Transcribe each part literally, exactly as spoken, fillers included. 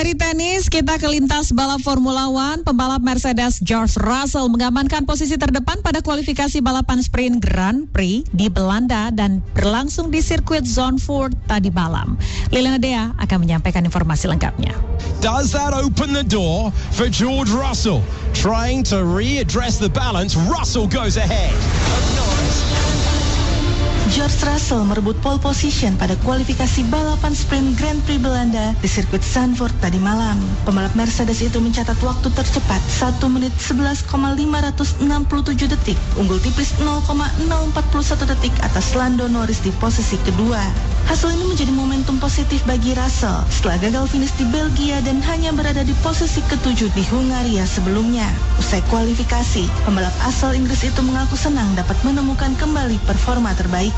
Dari tenis, kita ke lintas balap Formula One. Pembalap Mercedes George Russell mengamankan posisi terdepan pada kualifikasi balapan sprint Grand Prix di Belanda dan berlangsung di sirkuit Zandvoort tadi malam. Liliana Dea akan menyampaikan informasi lengkapnya. Does that open the door for George Russell? Trying to readdress the balance, Russell goes ahead. George Russell merebut pole position pada kualifikasi balapan sprint Grand Prix Belanda di sirkuit Zandvoort tadi malam. Pembalap Mercedes itu mencatat waktu tercepat satu menit sebelas koma lima enam tujuh detik, unggul tipis nol koma nol empat satu detik atas Lando Norris di posisi kedua. Hasil ini menjadi momentum positif bagi Russell setelah gagal finish di Belgia dan hanya berada di posisi ketujuh di Hungaria sebelumnya. Usai kualifikasi, pembalap asal Inggris itu mengaku senang dapat menemukan kembali performa terbaik.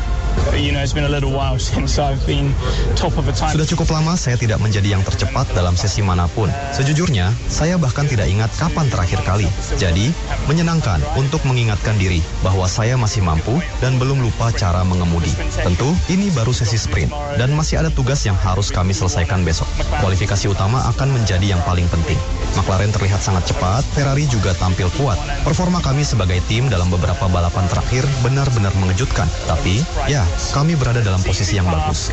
Sudah cukup lama saya tidak menjadi yang tercepat dalam sesi manapun. Sejujurnya, saya bahkan tidak ingat kapan terakhir kali. Jadi, menyenangkan untuk mengingatkan diri bahwa saya masih mampu dan belum lupa cara mengemudi. Tentu, ini baru sesi sprint dan masih ada tugas yang harus kami selesaikan besok. Kualifikasi utama akan menjadi yang paling penting. McLaren terlihat sangat cepat, Ferrari juga tampil kuat. Performa kami sebagai tim dalam beberapa balapan terakhir benar-benar mengejutkan. Tapi, ya, kami berada dalam posisi yang bagus.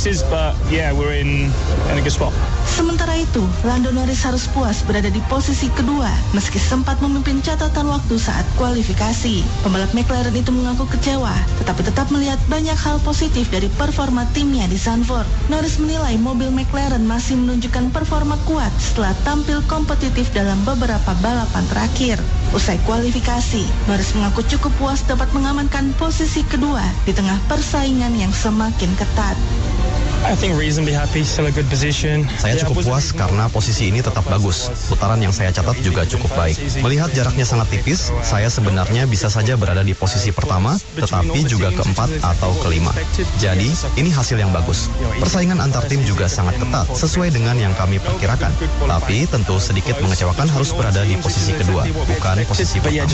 Sementara itu, Lando Norris harus puas berada di posisi kedua, meski sempat memimpin catatan waktu saat kualifikasi. Pembalap McLaren itu mengaku kecewa, tetapi tetap melihat banyak hal positif dari performa timnya di Zandvoort. Norris menilai mobil McLaren masih menunjukkan performa kuat setelah tampil kompetitif dalam beberapa balapan terakhir. Usai kualifikasi, Norris mengaku cukup puas dapat mengamankan posisi kedua di tengah persaingan yang semakin ketat. Saya cukup puas karena posisi ini tetap bagus. Putaran yang saya catat juga cukup baik. Melihat jaraknya sangat tipis, saya sebenarnya bisa saja berada di posisi pertama, tetapi juga keempat atau kelima. Jadi, ini hasil yang bagus. Persaingan antar tim juga sangat ketat, sesuai dengan yang kami perkirakan. Tapi tentu sedikit mengecewakan harus berada di posisi kedua, bukan posisi pertama.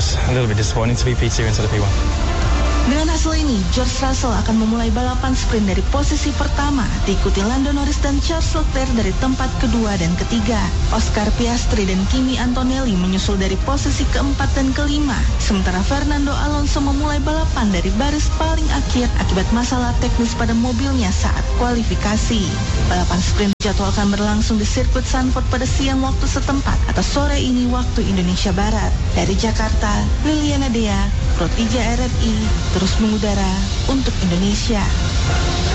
Dengan hasil ini, George Russell akan memulai balapan sprint dari posisi pertama, diikuti Lando Norris dan Charles Leclerc dari tempat kedua dan ketiga. Oscar Piastri dan Kimi Antonelli menyusul dari posisi keempat dan kelima, sementara Fernando Alonso memulai balapan dari baris paling akhir akibat masalah teknis pada mobilnya saat kualifikasi. Balapan sprint dijadwalkan berlangsung di sirkuit Zandvoort pada siang waktu setempat atau sore ini waktu Indonesia Barat. Dari Jakarta, Liliana Dea, Pro tiga R R I, terus mengudara untuk Indonesia.